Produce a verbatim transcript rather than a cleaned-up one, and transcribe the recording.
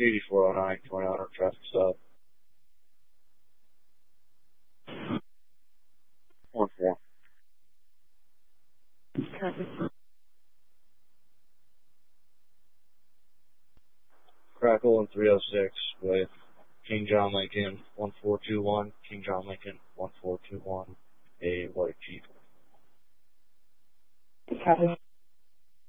eighty-four oh nine, going out on traffic stop. one four. Crackle in three oh six with King John Lincoln one four two one, King John Lincoln one four two one, a white Jeep. Copy.